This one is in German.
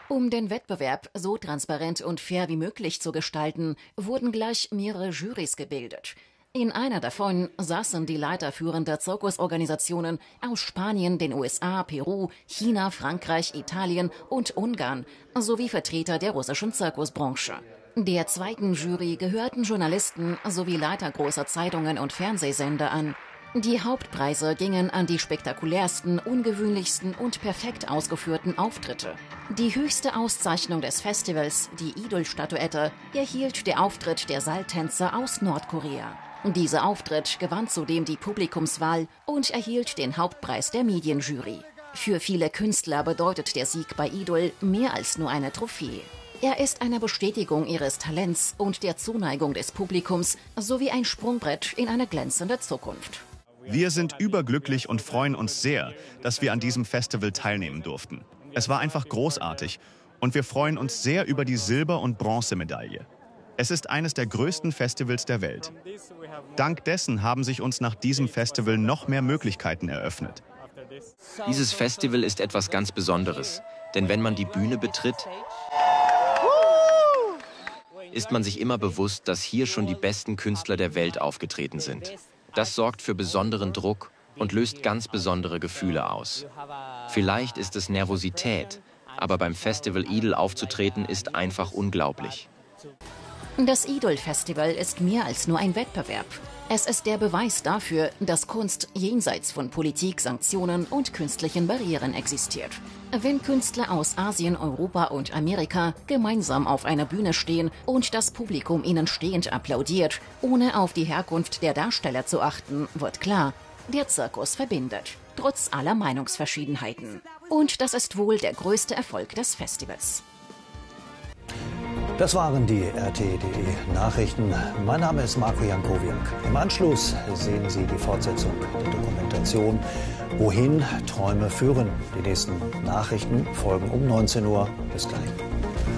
Um den Wettbewerb so transparent und fair wie möglich zu gestalten, wurden gleich mehrere Jurys gebildet. In einer davon saßen die Leiter führender Zirkusorganisationen aus Spanien, den USA, Peru, China, Frankreich, Italien und Ungarn sowie Vertreter der russischen Zirkusbranche. Der zweiten Jury gehörten Journalisten sowie Leiter großer Zeitungen und Fernsehsender an. Die Hauptpreise gingen an die spektakulärsten, ungewöhnlichsten und perfekt ausgeführten Auftritte. Die höchste Auszeichnung des Festivals, die Idol-Statuette, erhielt der Auftritt der Seiltänzer aus Nordkorea. Dieser Auftritt gewann zudem die Publikumswahl und erhielt den Hauptpreis der Medienjury. Für viele Künstler bedeutet der Sieg bei Idol mehr als nur eine Trophäe. Er ist eine Bestätigung ihres Talents und der Zuneigung des Publikums sowie ein Sprungbrett in eine glänzende Zukunft. Wir sind überglücklich und freuen uns sehr, dass wir an diesem Festival teilnehmen durften. Es war einfach großartig und wir freuen uns sehr über die Silber- und Bronzemedaille. Es ist eines der größten Festivals der Welt. Dank dessen haben sich uns nach diesem Festival noch mehr Möglichkeiten eröffnet. Dieses Festival ist etwas ganz Besonderes, denn wenn man die Bühne betritt, ist man sich immer bewusst, dass hier schon die besten Künstler der Welt aufgetreten sind. Das sorgt für besonderen Druck und löst ganz besondere Gefühle aus. Vielleicht ist es Nervosität, aber beim Festival Idol aufzutreten ist einfach unglaublich. Das Idol-Festival ist mehr als nur ein Wettbewerb. Es ist der Beweis dafür, dass Kunst jenseits von Politik, Sanktionen und künstlichen Barrieren existiert. Wenn Künstler aus Asien, Europa und Amerika gemeinsam auf einer Bühne stehen und das Publikum ihnen stehend applaudiert, ohne auf die Herkunft der Darsteller zu achten, wird klar, der Zirkus verbindet, trotz aller Meinungsverschiedenheiten. Und das ist wohl der größte Erfolg des Festivals. Das waren die RT.de Nachrichten. Mein Name ist Marco Jankowiak. Im Anschluss sehen Sie die Fortsetzung der Dokumentation Wohin Träume führen. Die nächsten Nachrichten folgen um 19 Uhr. Bis gleich.